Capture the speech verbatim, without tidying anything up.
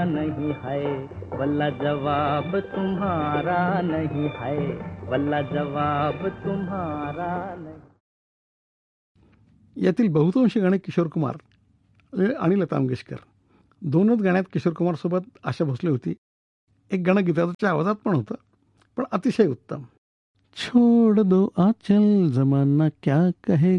नहीं है, वल्ला जवाब तुम्हारा नहीं है, वल्ला जवाब तुम्हारा नहीं. यातील बहुतांशी गाणे किशोर कुमार आणि लता मंगेशकर दोनच गाण्यात किशोर कुमारसोबत आशा भोसले होती. एक गाणं गीताच्या आवाजात पण होतं, पण अतिशय उत्तम. छोड़ दो आंचल जमाना क्या कहे